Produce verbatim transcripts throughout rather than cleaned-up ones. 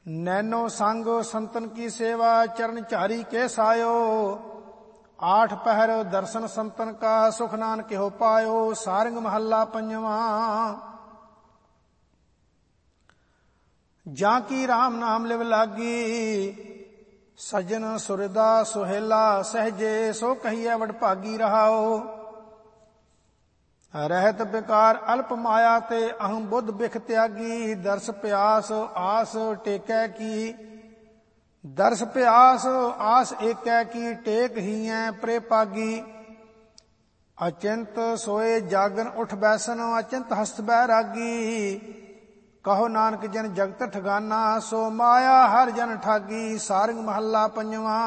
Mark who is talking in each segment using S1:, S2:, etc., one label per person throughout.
S1: Nano संग संतन की सेवा चरण चारी के सायो। आठ पहर दर्शन संतन का सुख नानक हो पायो। सारंग महला पंजवा। जाकी राम नाम लिव लागी सजन सुरदा सुहेला सहजे सो कहिए वडभागी रहाओ। रहत बेकार अल्प माया ते अहम बुद्ध बिख त्यागी। दर्श प्यास आस टेकै की दर्श प्यास आस एकै की टेक ही है प्रे पागी। अचिंत सोए जागन उठ बैसन अचिंत हस्त बैरागी। कहो नानक जन जगत ठगाना सो माया हर जन ठागी। सारंग महला पंजवा।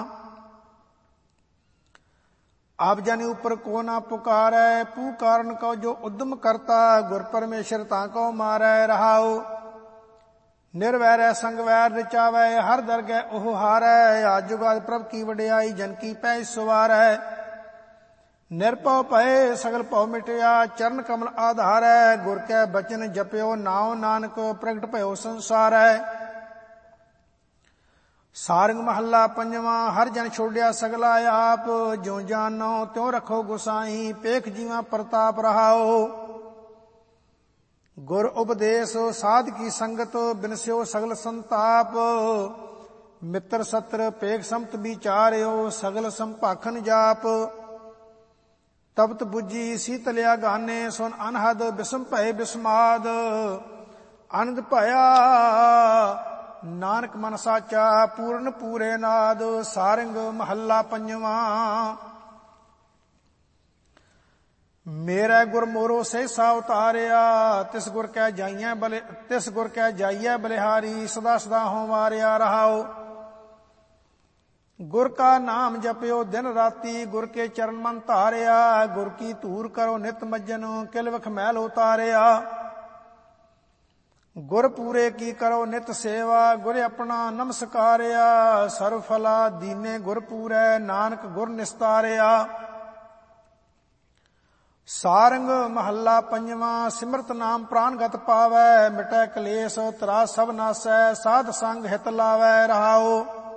S1: आप जाने ऊपर को ना पुकारै पुकारन को जो उद्यम करता। गुर परमेश्वर ताको मारै रहाओ। निर्वैर संग वैर रचावै हर दरगह ओह हारै। आज जुगाद प्रभ की वडियाई जन की पै सवारै। निरपव भय सगल भव मिटया चरण कमल आधारै। गुर कै बचन जप्यो नाव नानक प्रगट भयो संसारै। सारंग महला पंजवा। हर जन छोड़िया सगला आप जो जानो त्यों रखो गुसाई। पेख जीवा प्रताप रहाओ। गुर उपदेश साध की संगत बिनस्यो सगल संताप। मित्र सत्र पेख समत विचार्यो सगल संभाखन जाप। तपत बुझी शीतलिया गाने सुन अनहद बिसम भय बिस्माद। आनंद भया नानक मन साचा पूर्ण पूरे नाद। सारंग महला पंजवा। मेरा गुर मोरो सहसा उतारिया तिस गुर कै जाइए बले तिस गुर कै जाइए बलिहारी। सदा सदा हो मारिया रहाओ। गुर का नाम जप्यो दिन राती गुर के चरण मन धारिया। गुर की धूर करो नित मज्जन किल वख मैल उतारिया। गुर पूरे की करो नित सेवा गुर अपना नमस्कारिया। सर्व फला दीने गुर पूरै नानक गुर निस्तारिया। सारंग महला पंजवा। सिमरत नाम प्राणगत पावै मिटै कलेश त्रास सब नासै। साध संग हित लावै रहाओ।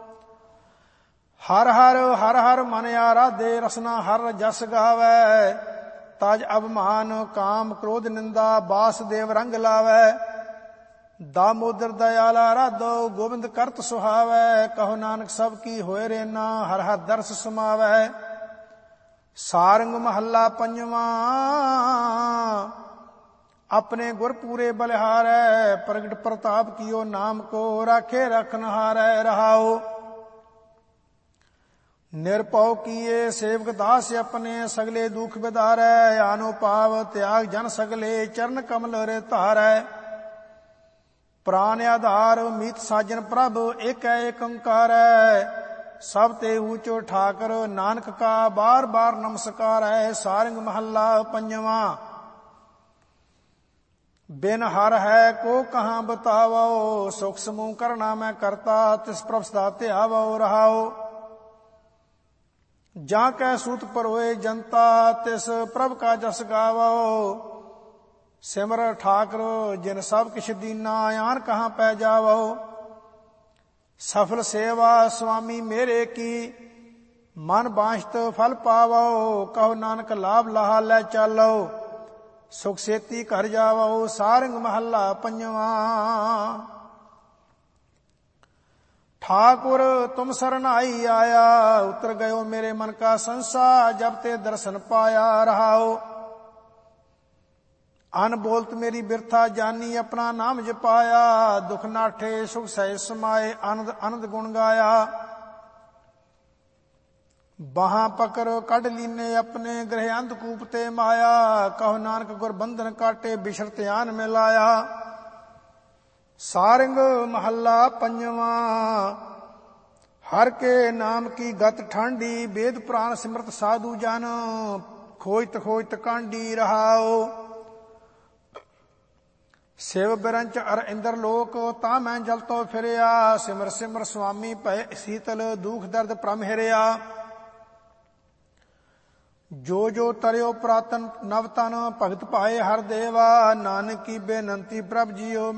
S1: हर हर हर हर मन आराधे रसना हर जस गावै। ताज अभिमान काम क्रोध निंदा बासदेव रंग लावै। दामोदर दयाला राधो गोविंद करत सुहावै। कहो नानक सब की होए रेना हर हर दर्श समावै। सारंग महला पंजवा। अपने गुर पूरे बलिहारै प्रगट प्रताप कियो नाम को राखे रखनहारै रहाओ। निरपौ किए सेवक दास अपने सगले दुख बिदारै। आनो पाव त्याग जन सगले चरण कमल रे धारै। प्राण आधार मीत साजन प्रभ एक एक ओंकार। सब ते ऊंचो ठाकर नानक का बार बार नमस्कार है। सारंग महला पंजवा। बिन हर है को कहाँ बतावो सुख समूह करना मैं करता। तिस प्रभ सदा ध्यावो रहाओ। जाकै सूत पर होए जनता तिस प्रभ का जस गावो। सिमर ठाकर जिन सब किछ दीना आन कहाँ पै जावो। सफल सेवा स्वामी मेरे की मन बांछत फल पावो। कहो नानक लाभ लहा लै चालो सुख सेती घर जावो। सारंग महला पंजवा। ठाकुर तुम सरनाई आया उतर गयो मेरे मन का संसा। जब ते दर्शन पाया रहाओ। अन बोलत मेरी बिरथा जानी अपना नाम जपाया। दुख नाठे सुख सह समाए आनंद आनंद गुण गाया। बाहां पकड़ कढ़ लीने अपने गृह अंधकूप ते माया। कहो नानक गुर बंधन काटे बिछड़ ध्यान में लाया। सारंग महला पंजवा। हर के नाम की गत ठांडी वेद पुराण सिमरत साधु जन। खोजत खोजत कांडी रहाओ। शिव बिरंच अर इंद्र लोक ता मैं जल तो फिरिया। सिमर सिमर स्वामी भय शीतल दुख दर्द प्रम हिरिया। जो जो तरियो पुरातन नवतन भगत पाए हर देवा। नानक की बेनंती प्रभ जियो